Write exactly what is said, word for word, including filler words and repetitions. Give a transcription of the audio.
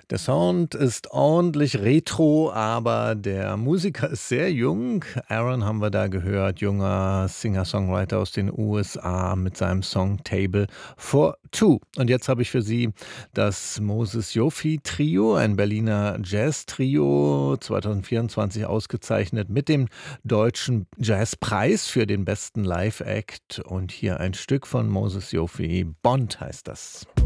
Der Sound ist ordentlich retro, aber der Musiker ist sehr jung. Aaron haben wir da gehört, junger Singer-Songwriter aus den U S A mit seinem Song Table for Two. Und jetzt habe ich für Sie das Moses Jofi Trio, ein Berliner Jazz-Trio, zwanzig vierundzwanzig ausgezeichnet mit dem Deutschen Jazzpreis für den besten Live-Act. Und hier ein Stück von Moses Jofi, Bond heißt das.